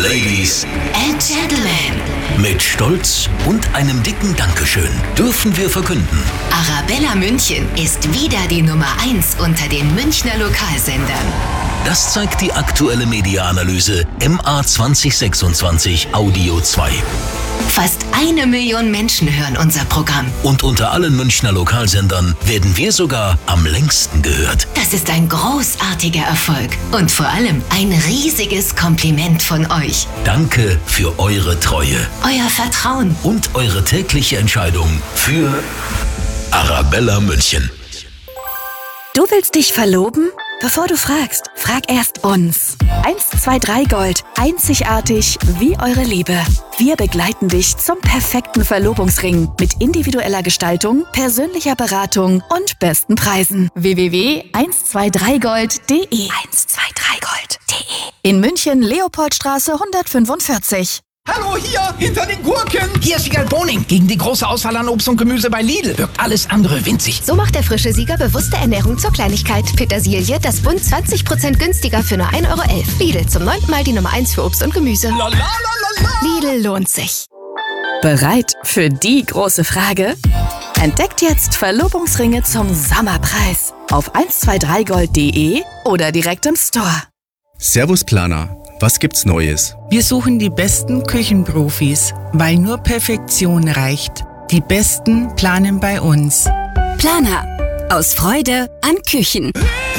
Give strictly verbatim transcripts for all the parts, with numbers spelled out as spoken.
Ladies and Gentlemen, mit Stolz und einem dicken Dankeschön dürfen wir verkünden: Arabella München ist wieder die Nummer eins unter den Münchner Lokalsendern. Das zeigt die aktuelle Mediaanalyse M A zwanzig sechsundzwanzig Audio zwei. Fast eine Million Menschen hören unser Programm. Und unter allen Münchner Lokalsendern werden wir sogar am längsten gehört. Das ist ein großartiger Erfolg und vor allem ein riesiges Kompliment von euch. Danke für eure Treue, euer Vertrauen und eure tägliche Entscheidung für Arabella München. Du willst dich verloben? Bevor du fragst, frag erst uns. eins zwei drei Gold. Einzigartig wie eure Liebe. Wir begleiten dich zum perfekten Verlobungsring mit individueller Gestaltung, persönlicher Beratung und besten Preisen. w w w punkt eins zwei drei gold punkt de eins zwei drei gold punkt de In München, Leopoldstraße hundertfünfundvierzig. Hallo, hier, hinter den Gurken. Hier ist Sieger Boning. Gegen die große Auswahl an Obst und Gemüse bei Lidl wirkt alles andere winzig. So macht der frische Sieger bewusste Ernährung zur Kleinigkeit. Petersilie, das Bund zwanzig Prozent günstiger für nur ein Euro elf. Lidl, zum neunten Mal die Nummer eins für Obst und Gemüse. La, la, la, la, la. Lidl lohnt sich. Bereit für die große Frage? Entdeckt jetzt Verlobungsringe zum Sommerpreis auf eins zwei drei gold punkt de oder direkt im Store. Servus Planer, was gibt's Neues? Wir suchen die besten Küchenprofis, weil nur Perfektion reicht. Die Besten planen bei uns. Planer. Aus Freude an Küchen.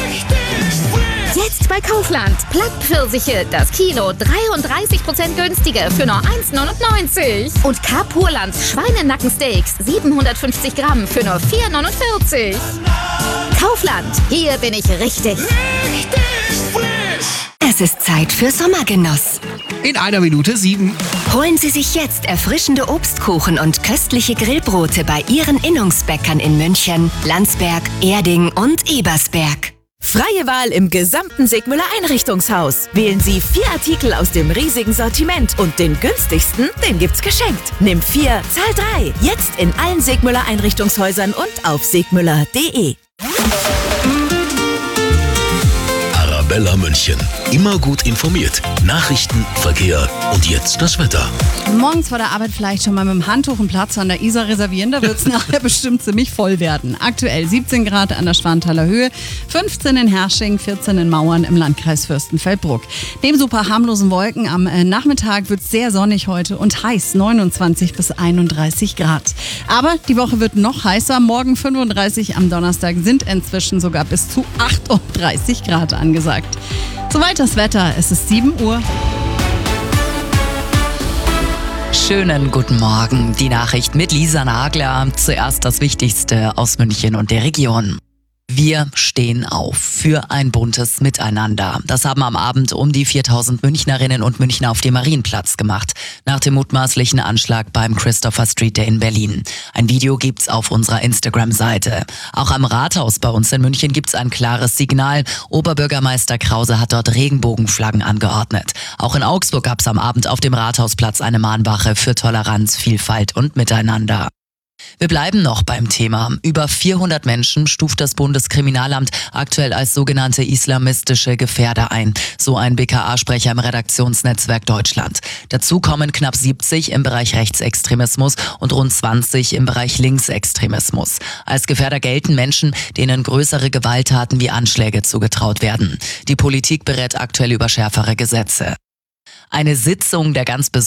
Jetzt bei Kaufland. Plattpfirsiche, das Kilo dreiunddreißig Prozent günstiger für nur eins neunundneunzig. Und K-Purlands Schweinenackensteaks siebenhundertfünfzig Gramm für nur vier neunundvierzig. Kaufland, hier bin ich richtig. Richtig frisch. Es ist Zeit für Sommergenuss. In einer Minute sieben. Holen Sie sich jetzt erfrischende Obstkuchen und köstliche Grillbrote bei Ihren Innungsbäckern in München, Landsberg, Erding und Ebersberg. Freie Wahl im gesamten Segmüller Einrichtungshaus. Wählen Sie vier Artikel aus dem riesigen Sortiment und den günstigsten, den gibt's geschenkt. Nimm vier, zahl drei. Jetzt in allen Segmüller Einrichtungshäusern und auf segmüller punkt de. Arabella München. Immer gut informiert. Nachrichten, Verkehr und jetzt das Wetter. Morgens vor der Arbeit vielleicht schon mal mit dem Handtuch einen Platz an der Isar reservieren. Da wird es nachher bestimmt ziemlich voll werden. Aktuell siebzehn Grad an der Schwanthaler Höhe, fünfzehn in Hersching, vierzehn in Mauern im Landkreis Fürstenfeldbruck. Neben super harmlosen Wolken am Nachmittag wird es sehr sonnig heute und heiß, neunundzwanzig bis einunddreißig Grad. Aber die Woche wird noch heißer. Morgen fünfunddreißig, am Donnerstag sind inzwischen sogar bis zu achtunddreißig Grad angesagt. Soweit das Wetter, es ist sieben Uhr. Schönen guten Morgen, die Nachricht mit Lisa Nagler. Zuerst das Wichtigste aus München und der Region. Wir stehen auf für ein buntes Miteinander. Das haben am Abend um die viertausend Münchnerinnen und Münchner auf dem Marienplatz gemacht, nach dem mutmaßlichen Anschlag beim Christopher Street Day in Berlin. Ein Video gibt's auf unserer Instagram-Seite. Auch am Rathaus bei uns in München gibt's ein klares Signal. Oberbürgermeister Krause hat dort Regenbogenflaggen angeordnet. Auch in Augsburg gab's am Abend auf dem Rathausplatz eine Mahnwache für Toleranz, Vielfalt und Miteinander. Wir bleiben noch beim Thema. Über vierhundert Menschen stuft das Bundeskriminalamt aktuell als sogenannte islamistische Gefährder ein. So ein B K A-Sprecher im Redaktionsnetzwerk Deutschland. Dazu kommen knapp siebzig im Bereich Rechtsextremismus und rund zwanzig im Bereich Linksextremismus. Als Gefährder gelten Menschen, denen größere Gewalttaten wie Anschläge zugetraut werden. Die Politik berät aktuell über schärfere Gesetze. Eine Sitzung der ganz besonderen